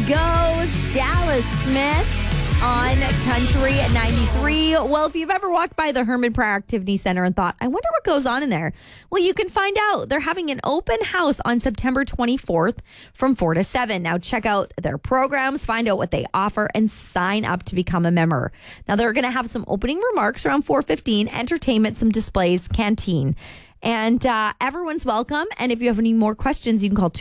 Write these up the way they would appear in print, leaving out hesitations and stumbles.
goes Dallas Smith on Country at 93. Well, if you've ever walked by the Herman Prayer Activity Center and thought, I wonder what goes on in there. Well, you can find out. They're having an open house on September 24th from 4 to 7. Now, check out their programs, find out what they offer, and sign up to become a member. Now, they're going to have some opening remarks around 4:15, entertainment, some displays, canteen. And everyone's welcome. And if you have any more questions, you can call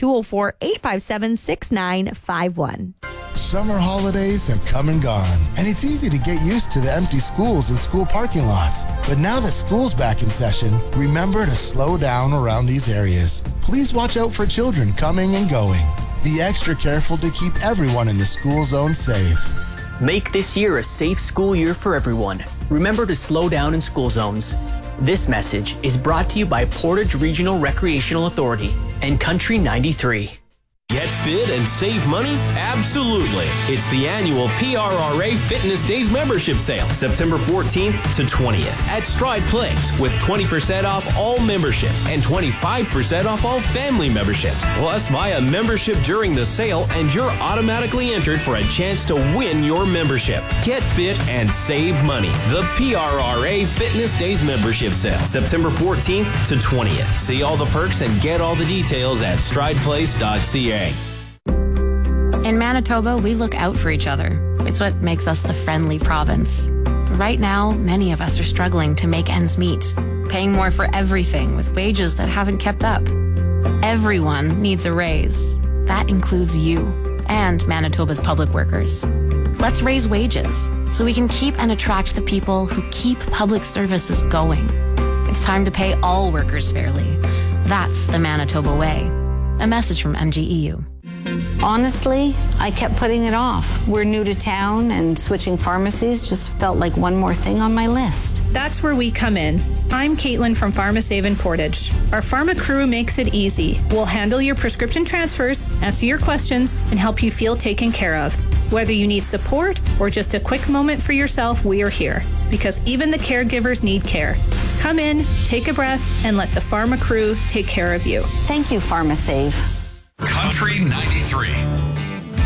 204-857-6951. Summer holidays have come and gone, and it's easy to get used to the empty schools and school parking lots. But now that school's back in session, remember to slow down around these areas. Please watch out for children coming and going. Be extra careful to keep everyone in the school zone safe. Make this year a safe school year for everyone. Remember to slow down in school zones. This message is brought to you by Portage Regional Recreational Authority and Country 93. Get fit and save money? Absolutely. It's the annual PRRA Fitness Days membership sale, September 14th to 20th at Stride Place, with 20% off all memberships and 25% off all family memberships. Plus, buy a membership during the sale and you're automatically entered for a chance to win your membership. Get fit and save money. The PRRA Fitness Days membership sale, September 14th to 20th. See all the perks and get all the details at strideplace.ca. In Manitoba, we look out for each other. It's what makes us the friendly province. But right now, many of us are struggling to make ends meet, paying more for everything with wages that haven't kept up. Everyone needs a raise. That includes you and Manitoba's public workers. Let's raise wages so we can keep and attract the people who keep public services going. It's time to pay all workers fairly. That's the Manitoba way. A message from MGEU. Honestly, I kept putting it off. We're new to town and switching pharmacies just felt like one more thing on my list. That's where we come in. I'm Caitlin from PharmaSave in Portage. Our pharma crew makes it easy. We'll handle your prescription transfers, answer your questions, and help you feel taken care of. Whether you need support or just a quick moment for yourself, we are here. Because even the caregivers need care. Come in, take a breath, and let the pharma crew take care of you. Thank you, PharmaSave. Country 93.